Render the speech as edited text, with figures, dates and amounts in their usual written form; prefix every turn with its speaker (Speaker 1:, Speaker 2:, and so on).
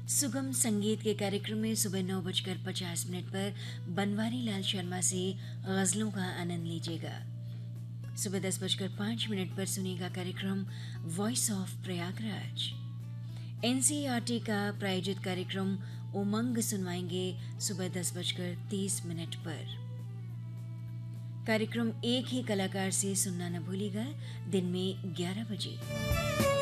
Speaker 1: सुगम संगीत के कार्यक्रम में सुबह 9:50 पर बनवारी लाल शर्मा से गजलों का आनंद लीजिएगा। सुबह 10:05 पर सुनिएगा कार्यक्रम वॉइस ऑफ प्रयागराज। एनसीईआरटी का प्रायोजित कार्यक्रम उमंग सुनवाएंगे सुबह 10:30 पर। कार्यक्रम एक ही कलाकार से सुनना न भूलिएगा दिन में 11 बजे।